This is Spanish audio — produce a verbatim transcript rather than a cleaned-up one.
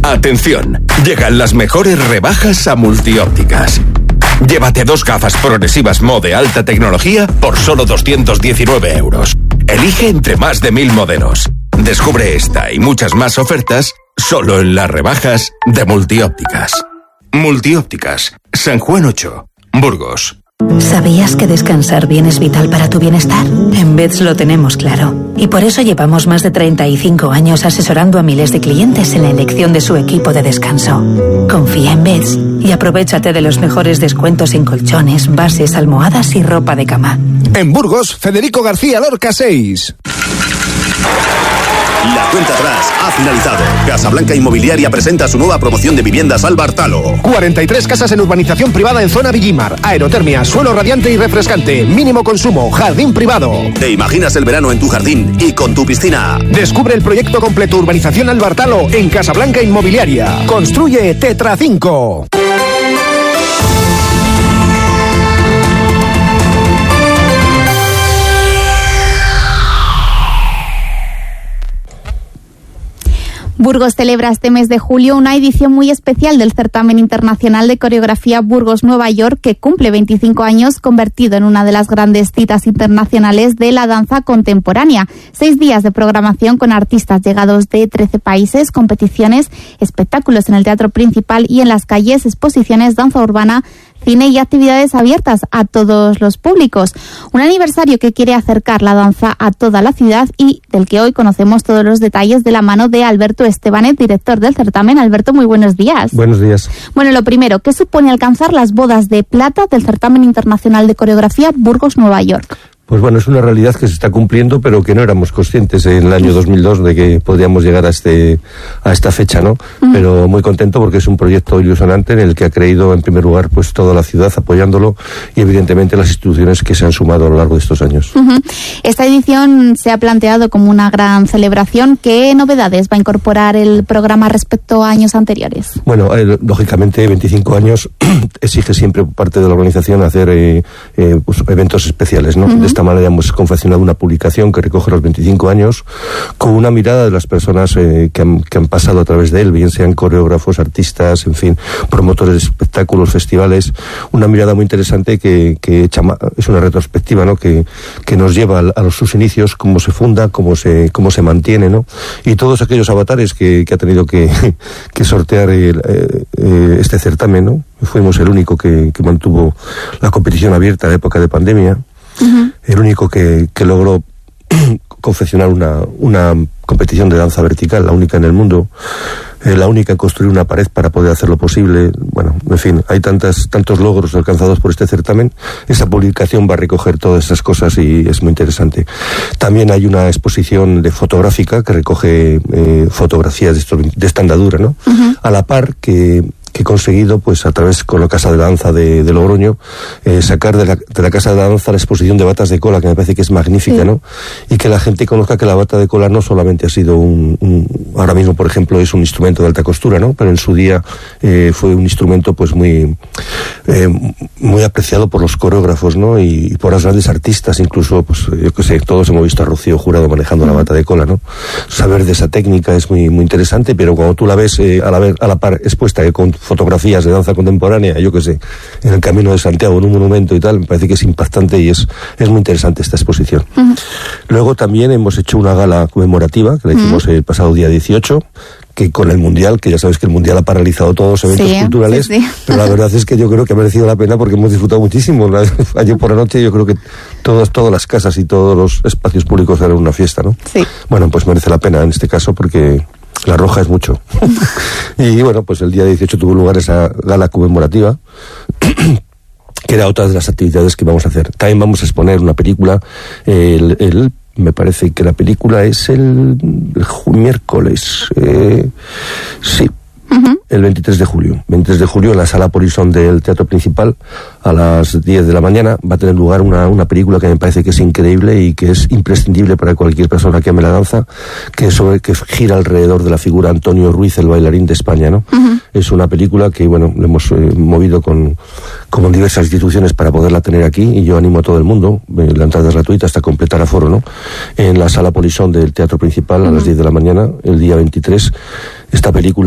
Atención, llegan las mejores rebajas a Multiópticas. Llévate dos gafas progresivas Mode alta tecnología por solo doscientos diecinueve euros. Elige entre más de mil modelos. Descubre esta y muchas más ofertas solo en las rebajas de Multiópticas. Multiópticas, San Juan ocho, Burgos. ¿Sabías que descansar bien es vital para tu bienestar? En Beds lo tenemos claro. Y por eso llevamos más de treinta y cinco años asesorando a miles de clientes en la elección de su equipo de descanso. Confía en Beds y aprovéchate de los mejores descuentos en colchones, bases, almohadas y ropa de cama. En Burgos, Federico García Lorca seis. La cuenta atrás ha finalizado. Casablanca Inmobiliaria presenta su nueva promoción de viviendas al Bartalo. cuarenta y tres casas en urbanización privada en zona Villimar. Aerotermia, suelo radiante y refrescante. Mínimo consumo, jardín privado. ¿Te imaginas el verano en tu jardín y con tu piscina? Descubre el proyecto completo Urbanización al Bartalo en Casablanca Inmobiliaria. Construye Tetra cinco. Burgos celebra este mes de julio una edición muy especial del certamen internacional de coreografía Burgos Nueva York, que cumple veinticinco años, convertido en una de las grandes citas internacionales de la danza contemporánea. Seis días de programación con artistas llegados de trece países, competiciones, espectáculos en el teatro principal y en las calles, exposiciones, danza urbana, cine y actividades abiertas a todos los públicos. Un aniversario que quiere acercar la danza a toda la ciudad y del que hoy conocemos todos los detalles de la mano de Alberto Estebanet, director del certamen. Alberto, muy buenos días. Buenos días. Bueno, lo primero, ¿qué supone alcanzar las bodas de plata del certamen internacional de coreografía Burgos Nueva York? Pues bueno, es una realidad que se está cumpliendo, pero que no éramos conscientes en el año dos mil dos de que podríamos llegar a este a esta fecha, ¿no? Uh-huh. Pero muy contento porque es un proyecto ilusionante en el que ha creído, en primer lugar, pues toda la ciudad apoyándolo y evidentemente las instituciones que se han sumado a lo largo de estos años. Uh-huh. Esta edición se ha planteado como una gran celebración. ¿Qué novedades va a incorporar el programa respecto a años anteriores? Bueno, eh, lógicamente veinticinco años exige siempre por parte de la organización hacer eh, eh, pues, eventos especiales, ¿no? Uh-huh. De esta manera hemos confeccionado una publicación que recoge los veinticinco años con una mirada de las personas eh, que, han, que han pasado a través de él, bien sean coreógrafos, artistas, en fin, promotores de espectáculos, festivales, una mirada muy interesante que, que echa, es una retrospectiva, ¿no? que, que nos lleva a, a los, sus inicios, cómo se funda, cómo se, cómo se mantiene, ¿no? Y todos aquellos avatares que, que ha tenido que, que sortear el, eh, este certamen, ¿no? Fuimos el único que, que mantuvo la competición abierta en época de pandemia. Uh-huh. El único que, que logró confeccionar una, una competición de danza vertical, la única en el mundo, eh, la única en construir una pared para poder hacerlo posible. Bueno, en fin, hay tantas, tantos logros alcanzados por este certamen. Esa publicación va a recoger todas esas cosas y es muy interesante. También hay una exposición de fotográfica que recoge eh, fotografías de, esto, de esta andadura, ¿no? Uh-huh. A la par que que he conseguido, pues a través con la Casa de Danza de, de Logroño, eh, sacar de la, de la Casa de Danza la exposición de batas de cola, que me parece que es magnífica, sí. ¿no? Y que la gente conozca que la bata de cola no solamente ha sido un, un ahora mismo, por ejemplo, es un instrumento de alta costura, ¿no? Pero en su día eh, fue un instrumento, pues muy, eh, muy apreciado por los coreógrafos, ¿no? Y, y por las grandes artistas, incluso, pues yo qué sé, todos hemos visto a Rocío Jurado manejando mm. la bata de cola, ¿no? Saber de esa técnica es muy, muy interesante, pero cuando tú la ves eh, a la ver, a la par expuesta eh, con fotografías de danza contemporánea, yo que sé, en el Camino de Santiago, en un monumento y tal, me parece que es impactante y es, es muy interesante esta exposición. Uh-huh. Luego también hemos hecho una gala conmemorativa, que la hicimos uh-huh. el pasado día dieciocho, que con el Mundial, que ya sabes que el Mundial ha paralizado todos los eventos sí, culturales, sí, sí. pero la verdad es que yo creo que ha merecido la pena porque hemos disfrutado muchísimo. Ayer por la noche yo creo que todas, todas las casas y todos los espacios públicos eran una fiesta, ¿no? Sí. Bueno, pues merece la pena en este caso porque la roja es mucho. Y bueno, pues el día dieciocho tuvo lugar esa gala conmemorativa, que era otra de las actividades que vamos a hacer. También vamos a exponer una película, el, el me parece que la película es el, el miércoles, eh, sí, uh-huh. el veintitrés de julio. veintitrés de julio en la Sala Polisón del Teatro Principal, a las diez de la mañana, va a tener lugar una, una película que me parece que es increíble y que es imprescindible para cualquier persona que ame la danza, que, sobre, que gira alrededor de la figura Antonio Ruiz, el bailarín de España, ¿no? Uh-huh. Es una película que, bueno, le hemos eh, movido con, con diversas instituciones para poderla tener aquí, y yo animo a todo el mundo, eh, la entrada es gratuita hasta completar aforo, ¿no? En la Sala Polisón del Teatro Principal, uh-huh. a las diez de la mañana, el día veintitrés, esta película